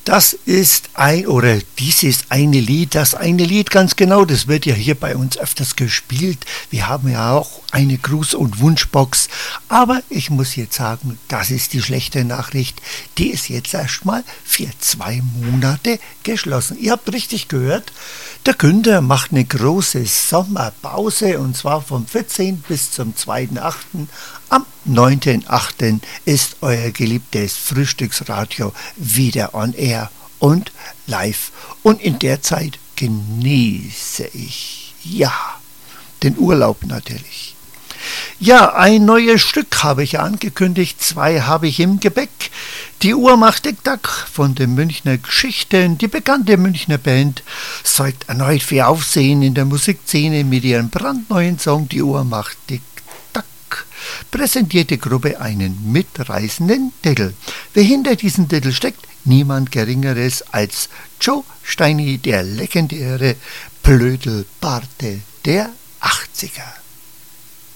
Dies ist eine Lied, das eine Lied, ganz genau, das wird ja hier bei uns öfters gespielt. Wir haben ja auch eine Gruß- und Wunschbox, aber ich muss jetzt sagen, das ist die schlechte Nachricht, die ist jetzt erstmal für 2 Monate geschlossen. Ihr habt richtig gehört, der Günther macht eine große Sommerpause und zwar vom 14. bis zum 2.8. Am 9.8. ist euer geliebtes Frühstücksradio wieder on air und live. Und in der Zeit genieße ich, den Urlaub natürlich. Ja, ein neues Stück habe ich angekündigt, 2 habe ich im Gepäck. Die Uhr macht Tick-Tack von den Münchner Geschichten. Die bekannte Münchner Band sorgt erneut für Aufsehen in der Musikszene mit ihrem brandneuen Song Die Uhr macht Tick-Tack. Präsentiert die Gruppe einen mitreißenden Titel. Wer hinter diesem Titel steckt? Niemand Geringeres als Joe Steini, der legendäre Blödelbarte der 80er.